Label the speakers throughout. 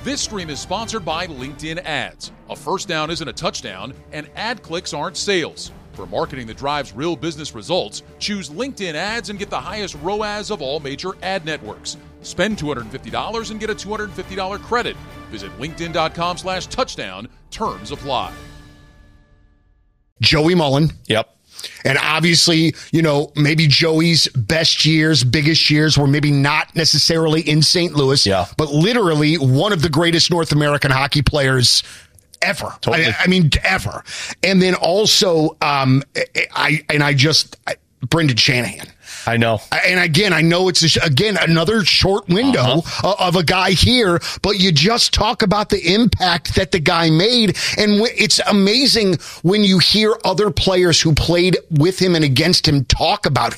Speaker 1: This stream is sponsored by LinkedIn Ads. A first down isn't a touchdown, and ad clicks aren't sales. For marketing that drives real business results, choose LinkedIn Ads and get the highest ROAS of all major ad networks. Spend $250 and get a $250 credit. Visit linkedin.com/touchdown. Terms apply.
Speaker 2: Joey Mullen.
Speaker 3: Yep.
Speaker 2: And obviously, maybe Joey's best years, biggest years were maybe not necessarily in St. Louis, but literally one of the greatest North American hockey players ever.
Speaker 3: Totally.
Speaker 2: I mean, ever. And then also, Brendan Shanahan.
Speaker 3: I know.
Speaker 2: And again, I know it's, another short window of a guy here, but you just talk about the impact that the guy made. And it's amazing when you hear other players who played with him and against him talk about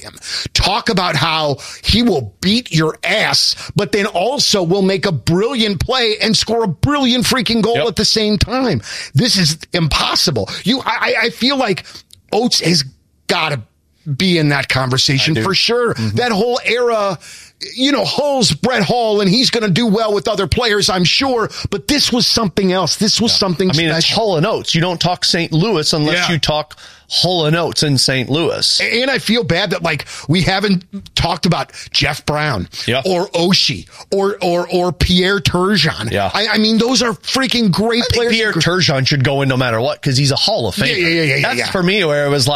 Speaker 2: how he will beat your ass, but then also will make a brilliant play and score a brilliant freaking goal at the same time. This is impossible. I feel like Oates has got to be in that conversation for sure. Mm-hmm. That whole era, Hull's Brett Hull, and he's going to do well with other players, I'm sure. But this was something else. This was something special.
Speaker 3: It's Hull and Oates. You don't talk St. Louis unless you talk Hull and Oates in St. Louis.
Speaker 2: And I feel bad that we haven't talked about Jeff Brown or Oshie or Pierre Turgeon.
Speaker 3: Yeah.
Speaker 2: I mean, those are freaking great players.
Speaker 3: Pierre Turgeon should go in no matter what because he's a Hall of Famer. That's for me where it was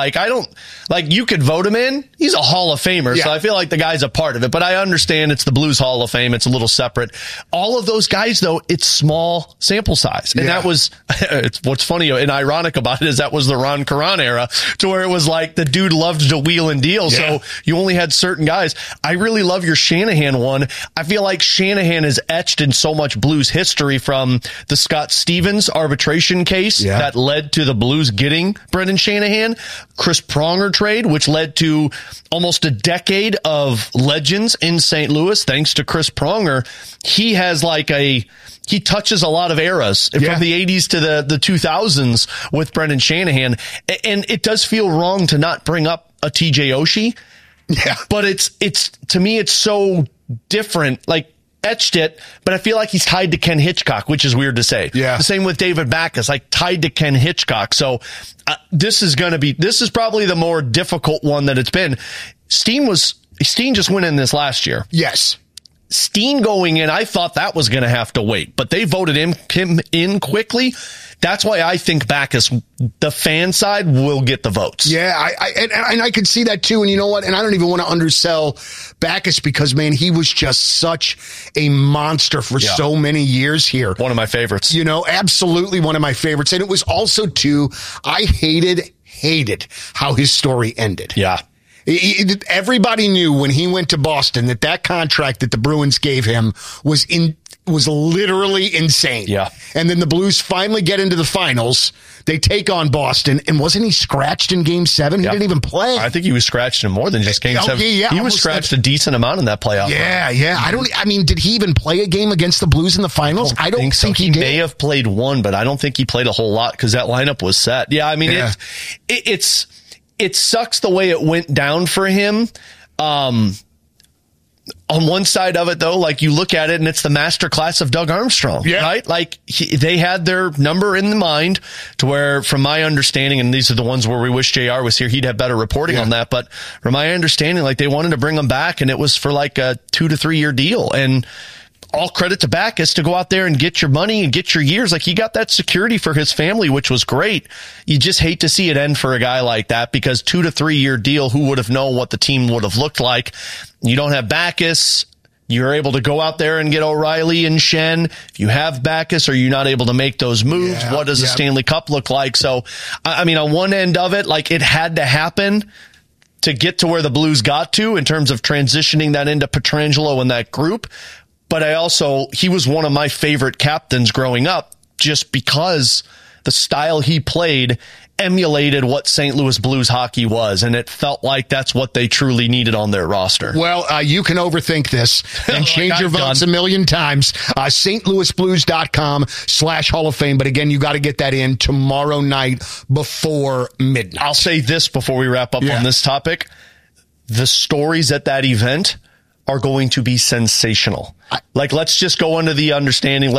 Speaker 3: you could vote him in. He's a Hall of Famer. So I feel like the guy's a part of it, but I understand it's the Blues Hall of Fame. It's a little separate. All of those guys though, it's small sample size. And that was, it's what's funny and ironic about it is that was the Ron Caron era to where it was like the dude loved to wheel and deal. So you only had certain guys. I really love your Shanahan one. I feel like Shanahan is etched in so much Blues history from the Scott Stevens arbitration case that led to the Blues getting Brendan Shanahan, Chris Pronger trade, which led to almost a decade of legends in St. Louis. Thanks to Chris Pronger, he has he touches a lot of eras from the 80s to the 2000s with Brendan Shanahan. And it does feel wrong to not bring up a TJ Oshie. Yeah. But it's to me, it's so different. Etched it, but I feel like he's tied to Ken Hitchcock, which is weird to say. Yeah. The same with David Backes, tied to Ken Hitchcock. So this is probably the more difficult one that it's been. Steen just went in this last year.
Speaker 2: Yes.
Speaker 3: Steen going in, I thought that was going to have to wait, but they voted him in quickly. That's why I think Backes, the fan side, will get the votes.
Speaker 2: Yeah, I could see that too. And you know what? And I don't even want to undersell Backes because, man, he was just such a monster for so many years here.
Speaker 3: One of my favorites.
Speaker 2: Absolutely one of my favorites. And it was also too, I hated how his story ended.
Speaker 3: Yeah.
Speaker 2: Everybody knew when he went to Boston that contract that the Bruins gave him was literally insane.
Speaker 3: Yeah.
Speaker 2: And then the Blues finally get into the finals. They take on Boston. And wasn't he scratched in Game 7? He didn't even play.
Speaker 3: I think he was scratched in more than just Game 7.
Speaker 2: Yeah,
Speaker 3: he was scratched a decent amount in that playoff.
Speaker 2: Yeah. Did he even play a game against the Blues in the finals? I don't think he did.
Speaker 3: He may have played one, but I don't think he played a whole lot because that lineup was set. Yeah, I mean, it sucks the way it went down for him. On one side of it, though, you look at it and it's the masterclass of Doug Armstrong, right? They had their number in the mind to where, from my understanding, and these are the ones where we wish JR was here, he'd have better reporting on that. But from my understanding, they wanted to bring him back and it was for a 2 to 3 year deal. And all credit to Backes to go out there and get your money and get your years. He got that security for his family, which was great. You just hate to see it end for a guy like that because 2 to 3 year deal, who would have known what the team would have looked like? You don't have Backes. You're able to go out there and get O'Reilly and Shen. If you have Backes, are you not able to make those moves? What does the Stanley Cup look like? So, I mean, on one end of it, it had to happen to get to where the Blues got to in terms of transitioning that into Pietrangelo and that group. But he was one of my favorite captains growing up just because the style he played emulated what St. Louis Blues hockey was, and it felt like that's what they truly needed on their roster.
Speaker 2: Well, you can overthink this and change your votes a million times. stlouisblues.com/Hall of Fame. But again, you got to get that in tomorrow night before midnight.
Speaker 3: I'll say this before we wrap up on this topic. The stories at that event are going to be sensational. Let's just go under the understanding.